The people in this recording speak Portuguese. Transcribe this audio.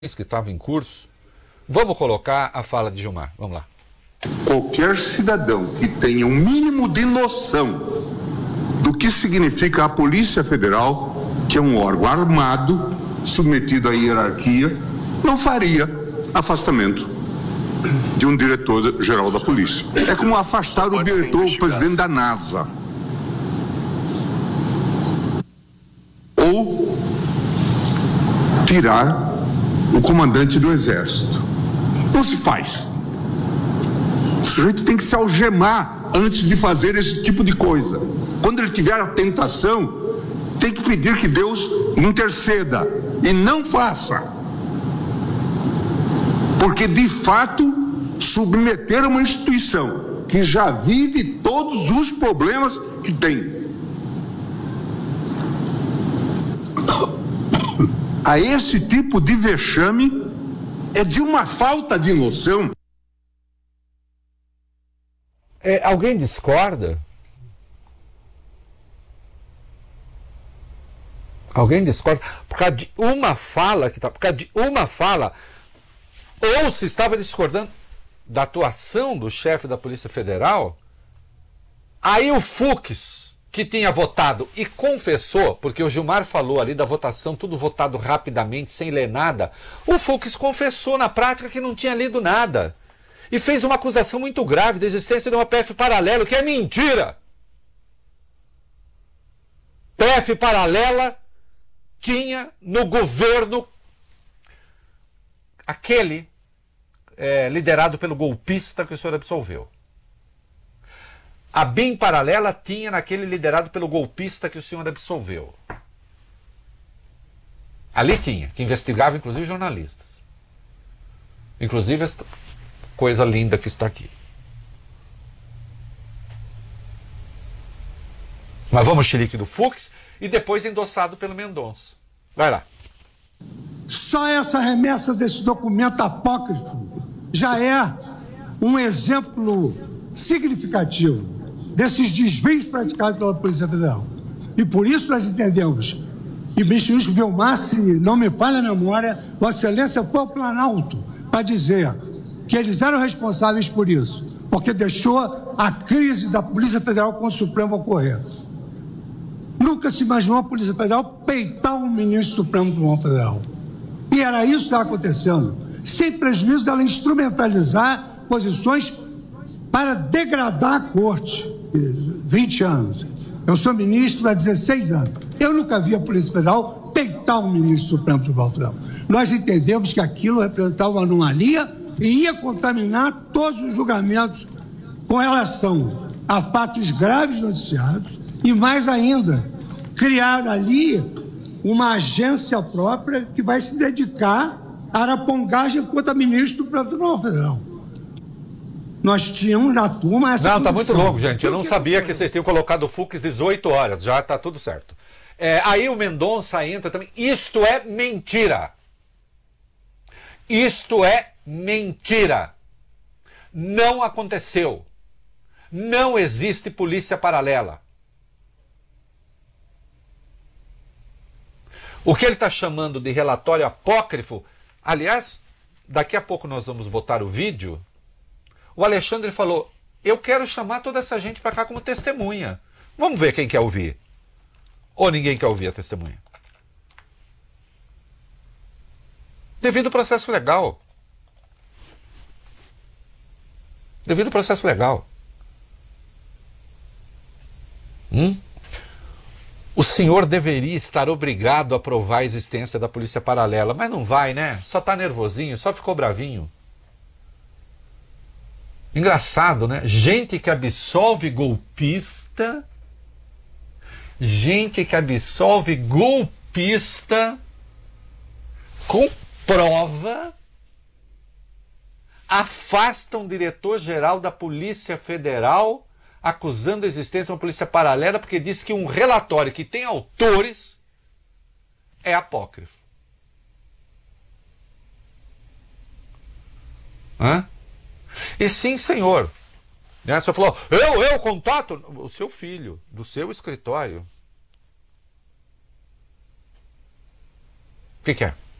que estava em curso. Vamos colocar a fala de Gilmar. Vamos lá. Qualquer cidadão que tenha um mínimo de noção do que significa a Polícia Federal, que é um órgão armado, submetido à hierarquia, não faria afastamento de um diretor-geral da polícia. É como afastar o presidente da NASA. Ou tirar o comandante do exército. Não se faz. O sujeito tem que se algemar antes de fazer esse tipo de coisa. Quando ele tiver a tentação, tem que pedir que Deus interceda e não faça. Porque, de fato, submeter uma instituição que já vive todos os problemas que tem a esse tipo de vexame é de uma falta de noção. Alguém discorda? Alguém discorda? Por causa de uma fala por causa de uma fala, ou se estava discordando da atuação do chefe da Polícia Federal, aí o Fux, que tinha votado e confessou, porque o Gilmar falou ali da votação, tudo votado rapidamente, sem ler nada, o Fux confessou na prática que não tinha lido nada. E fez uma acusação muito grave da existência de uma PF paralela, que é mentira. PF paralela tinha no governo aquele liderado pelo golpista que o senhor absolveu. A BIM paralela tinha naquele liderado pelo golpista que o senhor absolveu. Ali tinha, que investigava inclusive jornalistas. Inclusive esta coisa linda que está aqui. Mas vamos xilique do Fux e depois endossado pelo Mendonça. Vai lá. Só essa remessa desse documento apócrifo já é um exemplo significativo desses desvios praticados pela Polícia Federal. E por isso nós entendemos, e o ministro Gilmar, se não me falha a memória, Vossa Excelência foi ao Planalto para dizer que eles eram responsáveis por isso, porque deixou a crise da Polícia Federal com o Supremo ocorrer. Nunca se imaginou a Polícia Federal peitar um ministro Supremo do Tribunal Federal. E era isso que estava acontecendo, sem prejuízo dela instrumentalizar posições para degradar a corte. 20 anos. Eu sou ministro há 16 anos. Eu nunca vi a Polícia Federal peitar um ministro Supremo do Tribunal Federal. Nós entendemos que aquilo representava uma anomalia e ia contaminar todos os julgamentos com relação a fatos graves noticiados e, mais ainda, criar ali uma agência própria que vai se dedicar à arapongagem contra ministro do Tribunal Federal. Nós tínhamos na turma essa... Não, tá muito longo, gente. Eu não sabia que vocês tinham colocado o Fux 18 horas. Já tá tudo certo. Aí o Mendonça entra também. Isto é mentira. Isto é mentira. Não aconteceu. Não existe polícia paralela. O que ele está chamando de relatório apócrifo, aliás, daqui a pouco nós vamos botar o vídeo. O Alexandre falou, eu quero chamar toda essa gente para cá como testemunha. Vamos ver quem quer ouvir. Ou ninguém quer ouvir a testemunha. Devido ao processo legal. Devido ao processo legal. O senhor deveria estar obrigado a provar a existência da polícia paralela, mas não vai, né? Só tá nervosinho, só ficou bravinho. Engraçado, né? Gente que absolve golpista, com prova, afasta um diretor-geral da Polícia Federal acusando a existência de uma polícia paralela porque diz que um relatório que tem autores é apócrifo. Hã? E sim, senhor. Né? Você falou, eu contato o seu filho, do seu escritório. O que é?